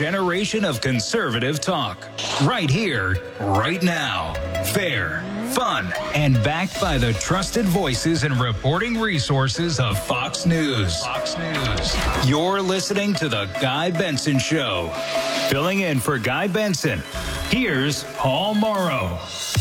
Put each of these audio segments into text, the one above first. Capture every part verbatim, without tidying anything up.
generation of conservative talk. Right here, right now. Fair, fun, and backed by the trusted voices and reporting resources of Fox News. Fox News. You're listening to The Guy Benson Show. Filling in for Guy Benson, here's Paul Morrow.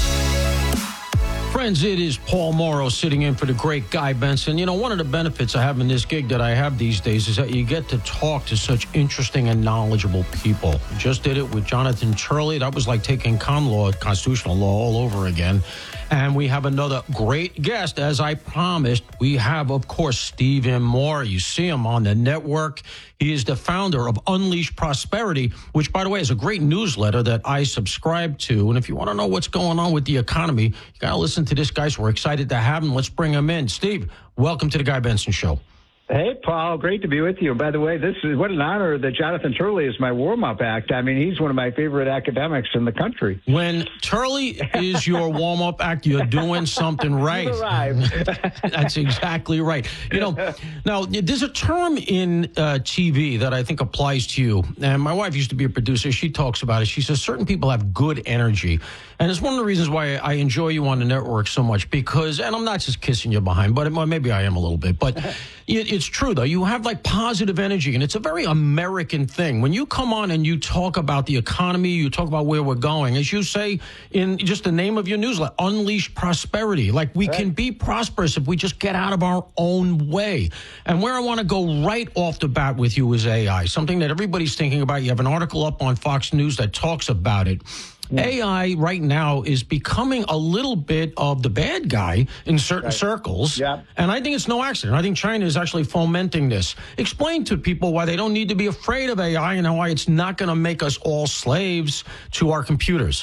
Friends, it is Paul Morrow sitting in for the great Guy Benson. You know, one of the benefits of having this gig that I have these days is that you get to talk to such interesting and knowledgeable people. Just did it with Jonathan Turley. That was like taking con law, constitutional law all over again. And we have another great guest, as I promised. We have, of course, Stephen Moore. You see him on the network. He is the founder of Unleash Prosperity, which, by the way, is a great newsletter that I subscribe to. And if you want to know what's going on with the economy, you got to listen to this guy. So we're excited to have him. Let's bring him in. Steve, welcome to the Guy Benson Show. Hey, Paul, great to be with you. By the way, this is what an honor that Jonathan Turley is my warm-up act. I mean, he's one of my favorite academics in the country. When Turley is your warm-up act, you're doing something right. You've arrived. That's exactly right. You know, now, there's a term in uh, T V that I think applies to you. And my wife used to be a producer. She talks about it. She says certain people have good energy. And it's one of the reasons why I enjoy you on the network so much because, and I'm not just kissing you behind, but well, maybe I am a little bit, but it, it's true, though. You have like positive energy, and it's a very American thing. When you come on and you talk about the economy, you talk about where we're going, as you say in just the name of your newsletter, Unleash Prosperity. Like we right. can be prosperous if we just get out of our own way. And where I want to go right off the bat with you is A I, something that everybody's thinking about. You have an article up on Fox News that talks about it. Yeah. A I right now is becoming a little bit of the bad guy in certain right. circles. Yeah. And I think it's no accident. I think China is actually fomenting this. Explain to people why they don't need to be afraid of A I and why it's not going to make us all slaves to our computers.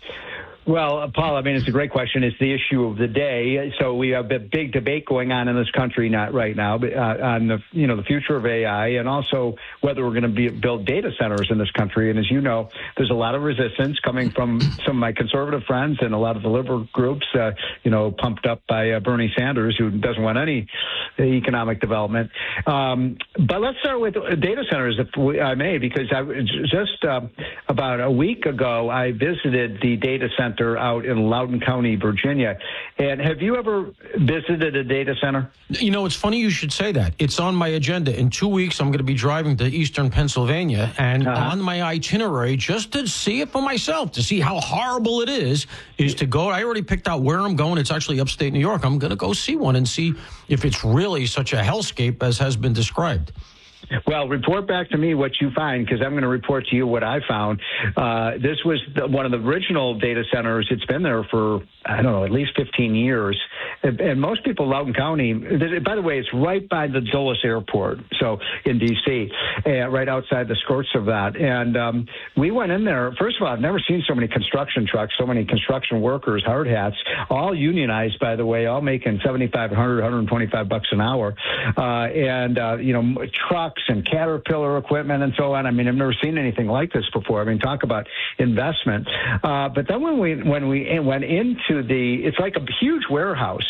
Well, uh, Paul, I mean, it's a great question. It's the issue of the day. So we have a big debate going on in this country, not right now, but uh, on the you know the future of A I and also whether we're going to be, build data centers in this country. And as you know, there's a lot of resistance coming from some of my conservative friends and a lot of the liberal groups, uh, you know, pumped up by uh, Bernie Sanders, who doesn't want any economic development. Um, but let's start with data centers, if we, I may, because I just uh, about a week ago, I visited the data center out in Loudoun County, Virginia. And have you ever visited a data center? You know, it's funny you should say that. It's on my agenda. In two weeks, I'm going to be driving to eastern Pennsylvania, and uh-huh. on my itinerary, just to see it for myself, to see how horrible it is, is to go. I already picked out where I'm going. It's actually upstate New York. I'm going to go see one and see if it's really such a hellscape as has been described. Well, report back to me what you find, because I'm going to report to you what I found. Uh, this was the, one of the original data centers. It's been there for, I don't know, at least fifteen years. And, and most people in Loudoun County, by the way, it's right by the Dulles Airport, so in D C, uh, right outside the skirts of that. And um, we went in there. First of all, I've never seen so many construction trucks, so many construction workers, hard hats, all unionized, by the way, all making seventy-five hundred, one hundred twenty-five bucks an hour. Uh, and, uh, you know, trucks and Caterpillar equipment and so on. I mean, I've never seen anything like this before. I mean, talk about investment. Uh, but then when we when we went into the, it's like a huge warehouse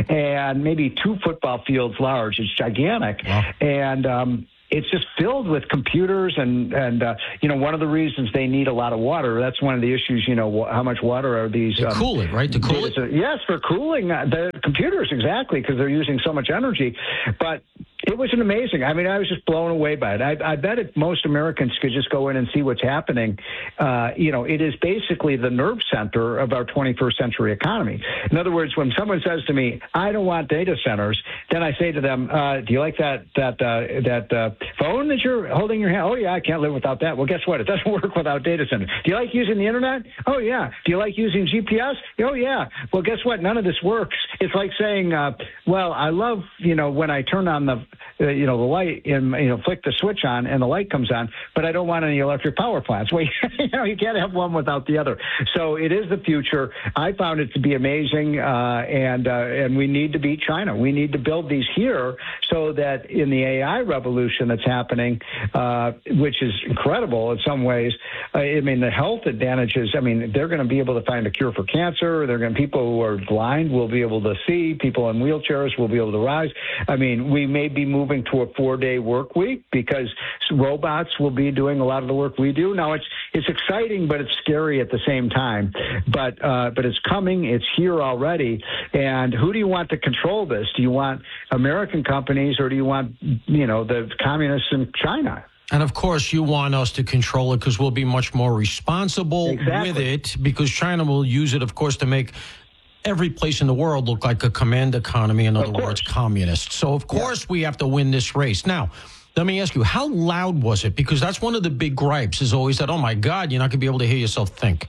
and maybe two football fields large. It's gigantic. Wow. And um, it's just filled with computers and, and uh, you know, one of the reasons they need a lot of water, that's one of the issues, you know, how much water are these? To um, cool it, right? To cool it? Yes, for cooling the computers, exactly, because they're using so much energy. But it was an amazing. I mean, I was just blown away by it. I, I bet if most Americans could just go in and see what's happening, uh, you know, it is basically the nerve center of our twenty-first century economy. In other words, when someone says to me, "I don't want data centers," then I say to them, uh, "Do you like that that uh, that uh, phone that you're holding in your hand?" "Oh yeah, I can't live without that." Well, guess what? It doesn't work without data centers. "Do you like using the internet?" "Oh yeah." "Do you like using G P S?" "Oh yeah." Well, guess what? None of this works. It's like saying, uh, "Well, I love you know when I turn on the Uh, you know, the light and, you know, flick the switch on and the light comes on, but I don't want any electric power plants." Well, you know, you can't have one without the other. So it is the future. I found it to be amazing, uh, and uh, and we need to beat China. We need to build these here so that in the A I revolution that's happening, uh, which is incredible in some ways, uh, I mean, the health advantages, I mean, they're going to be able to find a cure for cancer. They're going to, people who are blind will be able to see. People in wheelchairs will be able to rise. I mean, we may be be moving to a four-day work week because robots will be doing a lot of the work we do. Now, it's it's exciting, but it's scary at the same time. But uh, but it's coming. It's here already. And who do you want to control this? Do you want American companies, or do you want, you know, the communists in China? And, of course, you want us to control it because we'll be much more responsible exactly. with it, because China will use it, of course, to make every place in the world look like a command economy, in other words, communist. So, of course, yeah. we have to win this race. Now, let me ask you, how loud was it? Because that's one of the big gripes is always that, oh, my God, you're not going to be able to hear yourself think.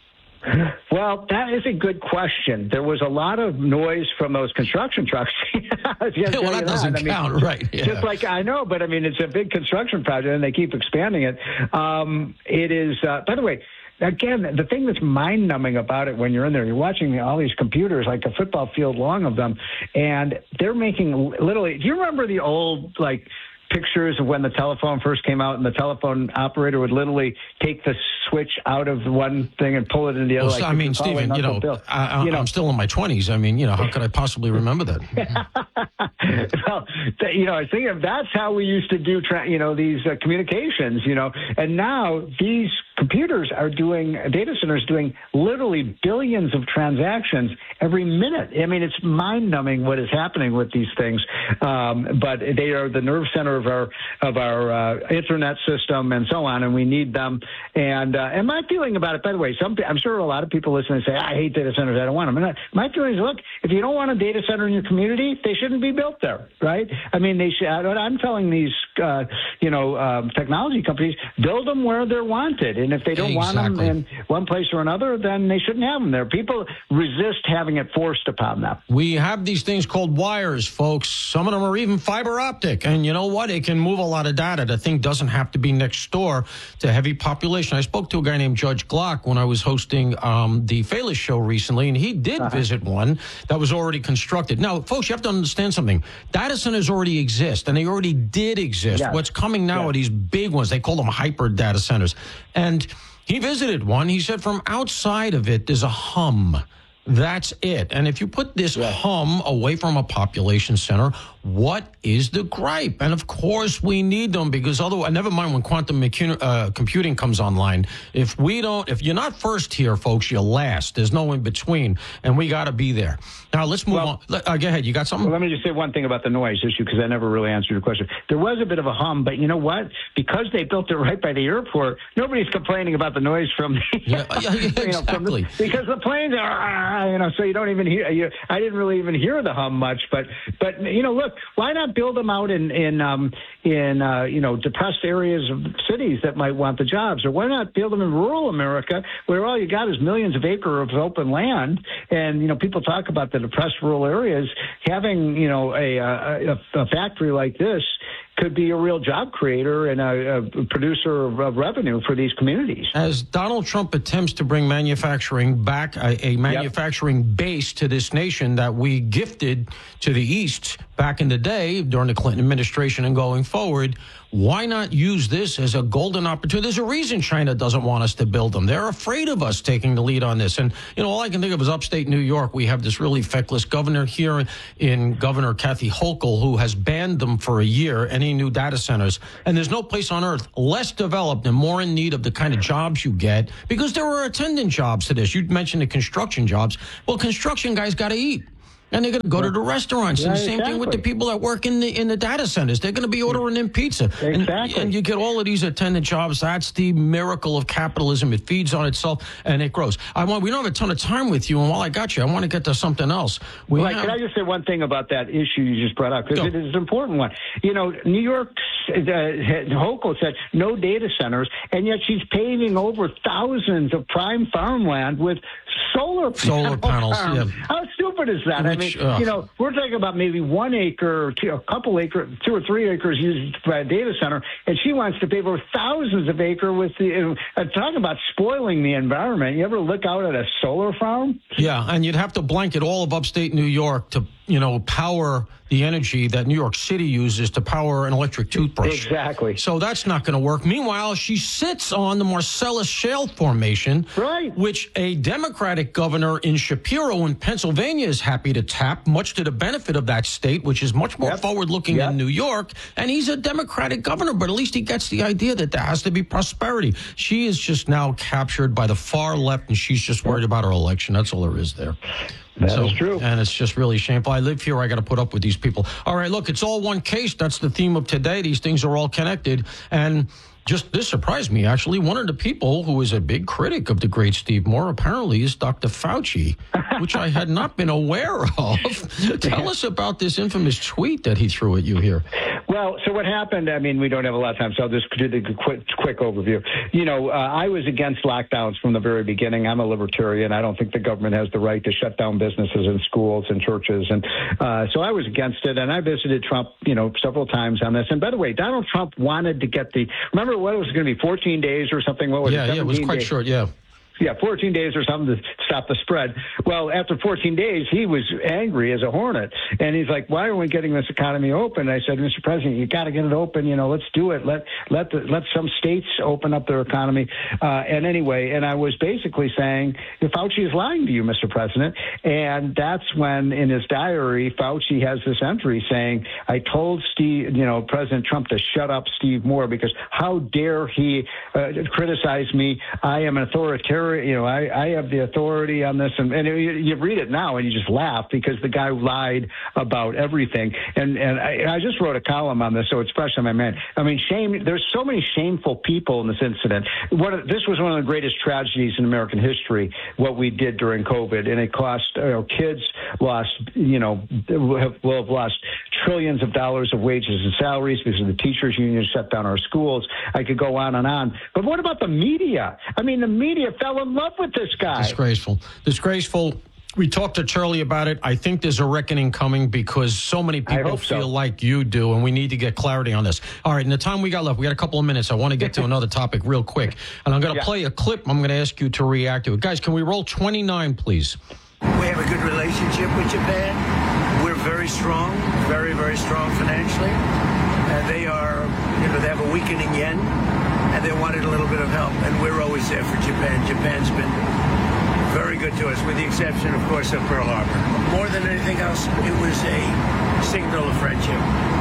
Well, that is a good question. There was a lot of noise from those construction trucks. yeah, well, that doesn't I mean, count, just, right? Yeah. Just like I know, but I mean, it's a big construction project, and they keep expanding it. Um, it is, uh, by the way, again, the thing that's mind-numbing about it when you're in there, you're watching all these computers, like a football field long of them, and they're making literally. Do you remember the old like? pictures of when the telephone first came out, and the telephone operator would literally take the switch out of one thing and pull it into the other. Well, like, I mean, Stephen, you know, I, I, you know, I'm still in my twenties. I mean, you know, how could I possibly remember that? Well, you know, I think of that's how we used to do, tra- you know, these uh, communications, you know, and now these computers are doing, data centers doing literally billions of transactions every minute. I mean, it's mind-numbing what is happening with these things, um, but they are the nerve center of our of our uh, internet system and so on, and we need them. And uh, and my feeling about it, by the way, some I'm sure a lot of people listening say, I hate data centers, I don't want them. And I, my feeling is, look, if you don't want a data center in your community, they shouldn't be built there, right? I mean, they should. I'm telling these, uh, you know, um, technology companies, build them where they're wanted, and if they don't exactly. want them in one place or another, then they shouldn't have them there. People resist having it forced upon them. We have these things called wires, folks. Some of them are even fiber optic, and you know what? It can move a lot of data. The thing doesn't have to be next door to heavy population. I spoke to a guy named Judge Glock when I was hosting um, the Falish show recently, and he did uh-huh. visit one that was already constructed. Now, folks, you have to understand something. Data centers already exist, and they already did exist. Yes. What's coming now yes. are these big ones. They call them hyper data centers. And he visited one. He said from outside of it, there's a hum. That's it. And if you put this yeah. hum away from a population center, what is the gripe? And of course we need them, because otherwise, never mind when quantum mecu- uh, computing comes online. If we don't, if you're not first here, folks, you're last. There's no in between, and we got to be there. Now let's move well, on. Uh, go ahead. You got something? Well, let me just say one thing about the noise issue, because I never really answered your question. There was a bit of a hum, but you know what? Because they built it right by the airport, nobody's complaining about the noise from the, yeah, yeah, yeah, exactly. you know, from the, because the planes are, you know, so you don't even hear. You, I didn't really even hear the hum much, but but you know, look, why not build them out in in um, in uh, you know, depressed areas of cities that might want the jobs, or why not build them in rural America where all you got is millions of acres of open land, and you know, people talk about the depressed rural areas. Having, you know, a a, a factory like this could be a real job creator and a, a producer of, of revenue for these communities. As Donald Trump attempts to bring manufacturing back, a, a manufacturing yep. base to this nation that we gifted to the East back in the day during the Clinton administration and going forward, why not use this as a golden opportunity? There's a reason China doesn't want us to build them. They're afraid of us taking the lead on this. And, you know, all I can think of is upstate New York. We have this really feckless governor here in Governor Kathy Hochul, who has banned them for a year, any new data centers. And there's no place on earth less developed and more in need of the kind of jobs you get, because there are attendant jobs to this. You mentioned the construction jobs. Well, construction guys got to eat. And they're going to go to the restaurants. Yeah, and the same exactly. thing with the people that work in the in the data centers. They're going to be ordering in pizza. Exactly. And, and you get all of these attendant jobs. That's the miracle of capitalism. It feeds on itself and it grows. I want. We don't have a ton of time with you. And while I got you, I want to get to something else. We right. have, Can I just say one thing about that issue you just brought up? Because it is an important one. You know, New York, uh, Hochul said no data centers, and yet she's paving over thousands of prime farmland with solar, solar panels. Yeah. How stupid is that? Which, I mean, uh, you know, we're talking about maybe one acre, or two, a couple acre, two or three acres used by a data center, and she wants to pave over thousands of acre with the. Uh, talking about spoiling the environment. You ever look out at a solar farm? Yeah, and you'd have to blanket all of upstate New York to you know, power the energy that New York City uses to power an electric toothbrush. Exactly. So that's not going to work. Meanwhile, she sits on the Marcellus Shale Formation, right, which a Democratic governor in Shapiro in Pennsylvania is happy to tap, much to the benefit of that state, which is much more yep. forward-looking yep. than New York. And he's a Democratic governor, but at least he gets the idea that there has to be prosperity. She is just now captured by the far left, and she's just worried about her election. That's all there is there. That's so, true. And it's just really shameful. I live here. I got to put up with these people. All right, look, it's all one case. That's the theme of today. These things are all connected. And just this surprised me, actually. One of the people who is a big critic of the great Steve Moore apparently is Doctor Fauci, which I had not been aware of. Tell us about this infamous tweet that he threw at you here. Well, so what happened, I mean, we don't have a lot of time, so I'll just do the quick, quick overview. You know, uh, I was against lockdowns from the very beginning. I'm a libertarian. I don't think the government has the right to shut down businesses and schools and churches. And uh, so I was against it, and I visited Trump, you know, several times on this. And by the way, Donald Trump wanted to get the, remember what it was going to be, fourteen days or something? What was yeah, it? Yeah, it was quite days? short, yeah. Yeah, fourteen days or something to stop the spread. Well, after fourteen days, he was angry as a hornet. And he's like, why are we getting this economy open? And I said, Mister President, you got to get it open. You know, let's do it. Let let the, let some states open up their economy. Uh, and anyway, and I was basically saying, Fauci is lying to you, Mister President. And that's when, in his diary, Fauci has this entry saying, I told Steve, you know, President Trump to shut up Steve Moore because how dare he uh, criticize me? I am an authoritarian. You know, I, I have the authority on this, and, and you, you read it now and you just laugh because the guy lied about everything. And and I, I just wrote a column on this, so it's fresh on my mind. I mean, shame. There's so many shameful people in this incident. What this was one of the greatest tragedies in American history. What we did during COVID, and it cost you know, kids lost, you know, have, will have lost trillions of dollars of wages and salaries because the teachers union shut down our schools. I could go on and on. But what about the media? I mean, the media fell in love with this guy. Disgraceful. Disgraceful. We talked to Charlie about it. I think there's a reckoning coming because so many people feel so. like you do, and we need to get clarity on this. All right, in the time we got left, we got a couple of minutes. I want to get to another topic real quick. And I'm going to yeah. play a clip. I'm going to ask you to react to it. Guys, can we roll twenty-nine, please? We have a good relationship with Japan. We're very strong, very, very strong financially. And they are, you know, they have a weakening yen, and they wanted a little bit of help. And we're always there for Japan. Japan's been very good to us, with the exception, of course, of Pearl Harbor. More than anything else, it was a signal of friendship.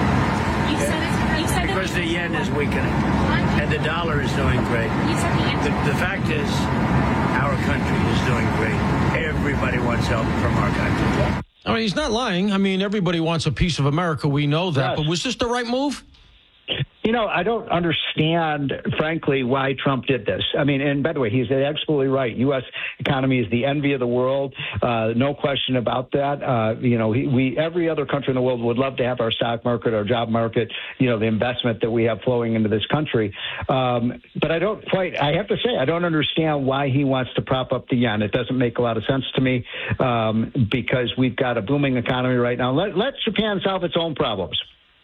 You said it. You said because it. the yen is weakening, and the dollar is doing great. You said the yen. The, the fact is, our country is doing great. Everybody wants help from our country. I mean, he's not lying. I mean, everybody wants a piece of America. We know that. Yes. But was this the right move? You know, I don't understand, frankly, why Trump did this. I mean, and by the way, he's absolutely right. U S economy is the envy of the world. Uh, no question about that. Uh, you know, we every other country in the world would love to have our stock market, our job market, you know, the investment that we have flowing into this country. Um, but I don't quite, I have to say, I don't understand why he wants to prop up the yen. It doesn't make a lot of sense to me um, because we've got a booming economy right now. Let, let Japan solve its own problems.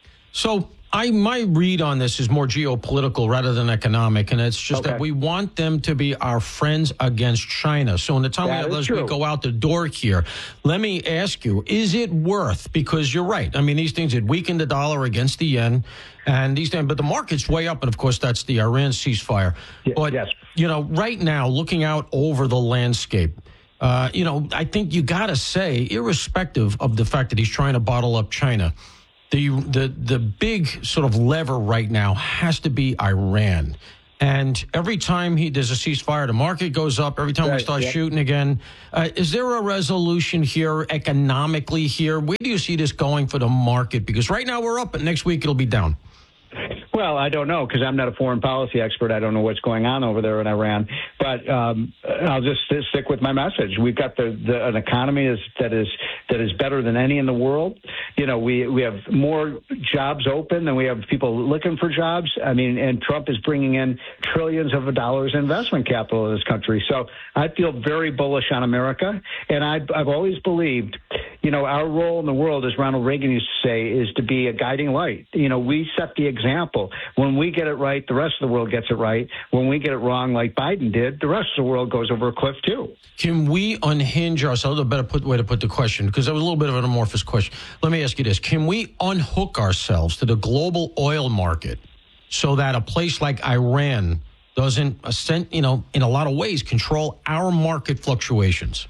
So I my read on this is more geopolitical rather than economic, and it's just Okay. that we want them to be our friends against China. So in the time we That have, is as true. we go out the door here, let me ask you, is it worth, because you're right, I mean, these things, it weakened the dollar against the yen, and these things, but the market's way up, and of course, that's the Iran ceasefire. Ye- But, yes. you know, right now, looking out over the landscape, uh, you know, I think you got to say, irrespective of the fact that he's trying to bottle up China, The, the the big sort of lever right now has to be Iran. And every time he there's a ceasefire, the market goes up. Every time Right, we start yeah. shooting again. Uh, is there a resolution here economically here? Where do you see this going for the market? Because right now we're up, and next week it'll be down. Well, I don't know because I'm not a foreign policy expert. I don't know what's going on over there in Iran. But um, I'll just stick with my message. We've got the, the an economy is, that is that is better than any in the world. You know, we we have more jobs open than we have people looking for jobs. I mean, and Trump is bringing in trillions of dollars in investment capital in this country. So I feel very bullish on America, and I've I've always believed, you know, our role in the world, as Ronald Reagan used to say, is to be a guiding light. You know, we set the example. When we get it right, the rest of the world gets it right. When we get it wrong, like Biden did, the rest of the world goes over a cliff too. Can we unhinge ourselves? A better put, way to put the question, because that was a little bit of an amorphous question. Let me ask you this. Can we unhook ourselves to the global oil market so that a place like Iran doesn't, you know, in a lot of ways, control our market fluctuations?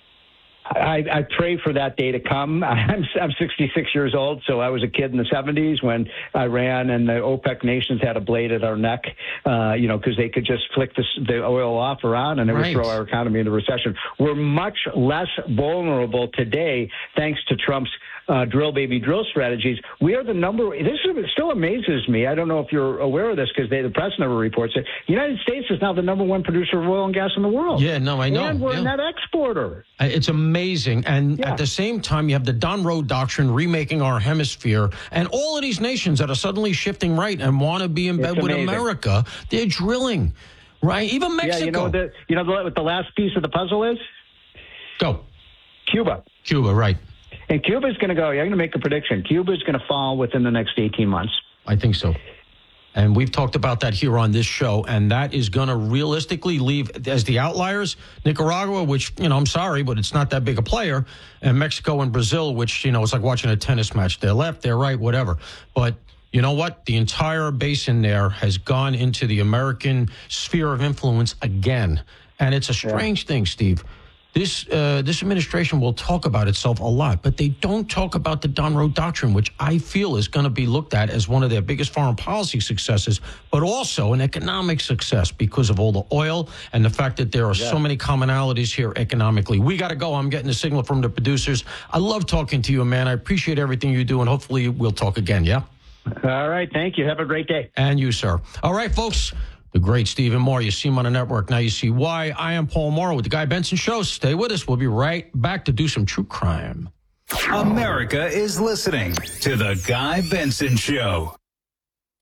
I, I pray for that day to come. I'm, I'm sixty-six years old, so I was a kid in the seventies when Iran and the OPEC nations had a blade at our neck, uh, you know, because they could just flick the, the oil off or on and it right. would throw our economy into recession. We're much less vulnerable today thanks to Trump's Uh, drill, baby, drill strategies. We are the number. This is, still amazes me. I don't know if you're aware of this because the press never reports it. The United States is now the number one producer of oil and gas in the world. Yeah, no, I know. And we're yeah. a net exporter. It's amazing. And yeah. at the same time, you have the Don Road Doctrine remaking our hemisphere. And all of these nations that are suddenly shifting right and want to be in bed It's with amazing. America, they're drilling, right? Even Mexico. Yeah, you know, the, you know what the last piece of the puzzle is? Go. Cuba. Cuba, right. And Cuba's going to go, you're going to make a prediction. Cuba's going to fall within the next eighteen months. I think so. And we've talked about that here on this show, and that is going to realistically leave as the outliers Nicaragua, which, you know, I'm sorry, but it's not that big a player, and Mexico and Brazil, which, you know, it's like watching a tennis match. They're left, they're right, whatever. But you know what? The entire basin there has gone into the American sphere of influence again. And it's a strange yeah. thing, Steve. This uh, this administration will talk about itself a lot, but they don't talk about the Don Road Doctrine, which I feel is going to be looked at as one of their biggest foreign policy successes, but also an economic success because of all the oil and the fact that there are yeah. so many commonalities here economically. We got to go. I'm getting a signal from the producers. I love talking to you, man. I appreciate everything you do, and hopefully we'll talk again, yeah? All right. Thank you. Have a great day. And you, sir. All right, folks. The great Stephen Moore. You see him on the network. Now you see why. I am Paul Moore with the Guy Benson Show. Stay with us. We'll be right back to do some true crime. America is listening to the Guy Benson Show.